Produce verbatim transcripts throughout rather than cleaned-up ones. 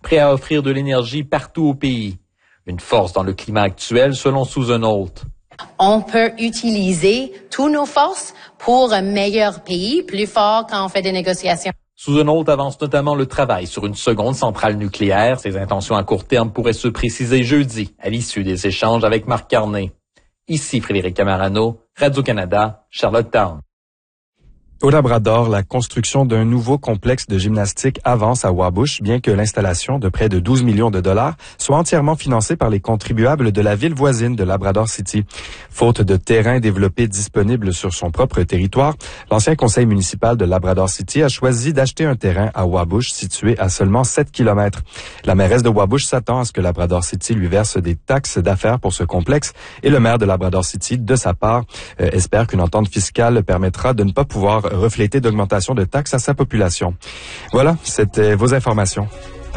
prêt à offrir de l'énergie partout au pays. Une force dans le climat actuel, selon Susan Holt. On peut utiliser toutes nos forces pour un meilleur pays, plus fort quand on fait des négociations. Susan Holt avance notamment le travail sur une seconde centrale nucléaire. Ses intentions à court terme pourraient se préciser jeudi, à l'issue des échanges avec Marc Carney. Ici Frédéric Camarano, Radio-Canada, Charlottetown. Au Labrador, la construction d'un nouveau complexe de gymnastique avance à Wabush, bien que l'installation de près de douze millions de dollars soit entièrement financée par les contribuables de la ville voisine de Labrador City. Faute de terrain développé disponible sur son propre territoire, l'ancien conseil municipal de Labrador City a choisi d'acheter un terrain à Wabush situé à seulement sept kilomètres. La mairesse de Wabush s'attend à ce que Labrador City lui verse des taxes d'affaires pour ce complexe et le maire de Labrador City, de sa part, euh, espère qu'une entente fiscale permettra de ne pas pouvoir refléter d'augmentation de taxes à sa population. Voilà, c'était vos informations.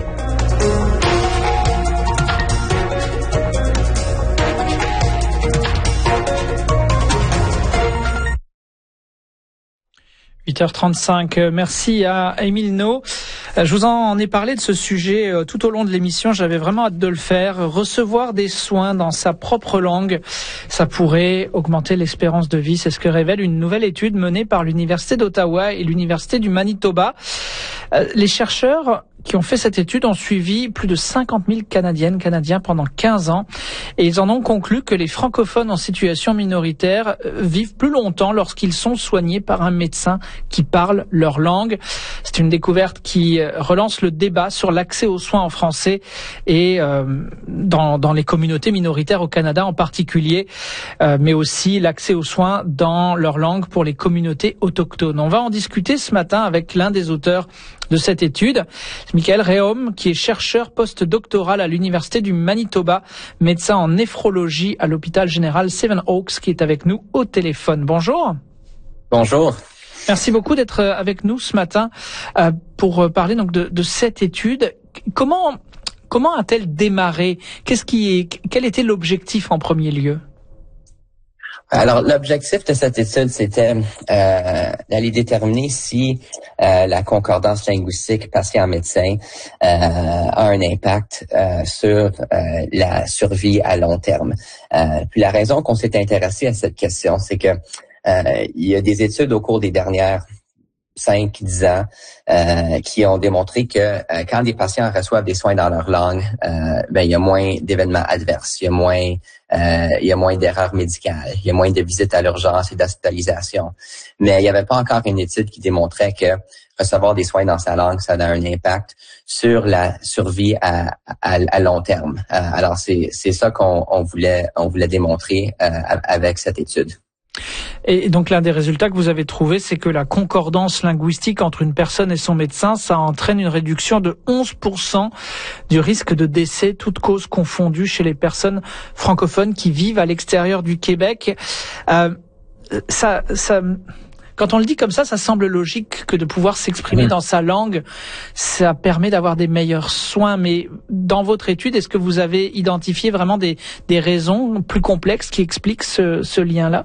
huit heures trente-cinq. Merci à Émile No. Je vous en ai parlé de ce sujet tout au long de l'émission. J'avais vraiment hâte de le faire. Recevoir des soins dans sa propre langue, ça pourrait augmenter l'espérance de vie. C'est ce que révèle une nouvelle étude menée par l'Université d'Ottawa et l'Université du Manitoba. Les chercheurs qui ont fait cette étude ont suivi plus de cinquante mille Canadiennes, Canadiens pendant quinze ans et ils en ont conclu que les francophones en situation minoritaire vivent plus longtemps lorsqu'ils sont soignés par un médecin qui parle leur langue. C'est une découverte qui relance le débat sur l'accès aux soins en français et euh, dans, dans les communautés minoritaires au Canada en particulier, euh, mais aussi l'accès aux soins dans leur langue pour les communautés autochtones. On va en discuter ce matin avec l'un des auteurs de cette étude, Michael Réaume, qui est chercheur post-doctoral à l'Université du Manitoba, médecin en néphrologie à l'hôpital général Seven Oaks, qui est avec nous au téléphone. Bonjour. Bonjour. Merci beaucoup d'être avec nous ce matin euh, pour parler donc de, de cette étude. Comment comment a-t-elle démarré? Qu'est-ce qui est, quel était l'objectif en premier lieu? Alors, l'objectif de cette étude, c'était euh, d'aller déterminer si euh, la concordance linguistique patient-médecin euh, a un impact euh, sur euh, la survie à long terme. Euh, puis la raison qu'on s'est intéressé à cette question, c'est que euh, il y a des études au cours des dernières cinq, dix ans, euh, qui ont démontré que euh, quand des patients reçoivent des soins dans leur langue, euh, ben il y a moins d'événements adverses, il y a moins, euh, il y a moins d'erreurs médicales, il y a moins de visites à l'urgence et d'hospitalisation. Mais il n'y avait pas encore une étude qui démontrait que recevoir des soins dans sa langue, ça a un impact sur la survie à, à, à long terme. Euh, alors c'est c'est ça qu'on on voulait on voulait démontrer euh, avec cette étude. Et donc l'un des résultats que vous avez trouvé, c'est que la concordance linguistique entre une personne et son médecin, ça entraîne une réduction de onze pour cent du risque de décès, toutes causes confondues, chez les personnes francophones qui vivent à l'extérieur du Québec. Euh, ça, ça, quand on le dit comme ça, ça semble logique que de pouvoir s'exprimer mmh. dans sa langue, ça permet d'avoir des meilleurs soins. Mais dans votre étude, est-ce que vous avez identifié vraiment des, des raisons plus complexes qui expliquent ce, ce lien-là?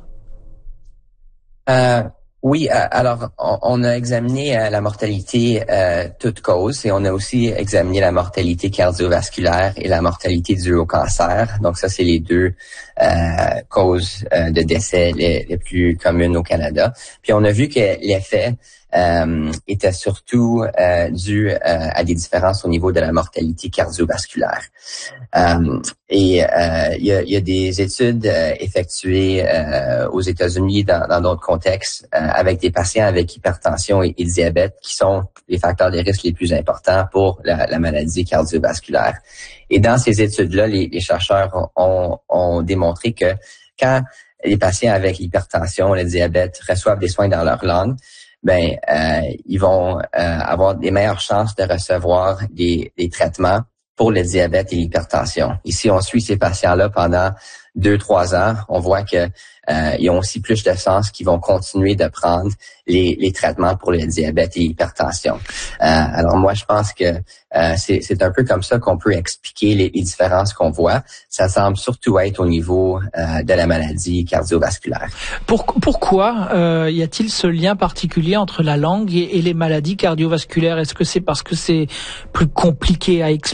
Euh, oui, euh, alors on, on a examiné euh, la mortalité euh, toute cause et on a aussi examiné la mortalité cardiovasculaire et la mortalité due au cancer. Donc ça, c'est les deux euh, causes euh, de décès les, les plus communes au Canada. Puis on a vu que l'effet euh, était surtout euh, dû euh, à des différences au niveau de la mortalité cardiovasculaire. Euh, et euh, il y, a, y a des études euh, effectuées euh, aux États-Unis dans, dans d'autres contextes euh, avec des patients avec hypertension et, et diabète qui sont les facteurs de risque les plus importants pour la, la maladie cardiovasculaire. Et dans ces études-là, les, les chercheurs ont, ont démontré que quand les patients avec l'hypertension, le diabète reçoivent des soins dans leur langue, ben euh, ils vont euh, avoir des meilleures chances de recevoir des, des traitements pour le diabète et l'hypertension. Ici, on suit ces patients-là pendant deux, trois ans. On voit que euh, ils ont aussi plus de chances qu'ils vont continuer de prendre les, les traitements pour le diabète et l'hypertension. Euh, alors moi, je pense que euh, c'est, c'est un peu comme ça qu'on peut expliquer les, les différences qu'on voit. Ça semble surtout être au niveau euh, de la maladie cardiovasculaire. Pour, pourquoi euh, y a-t-il ce lien particulier entre la langue et, et les maladies cardiovasculaires? Est-ce que c'est parce que c'est plus compliqué à expliquer?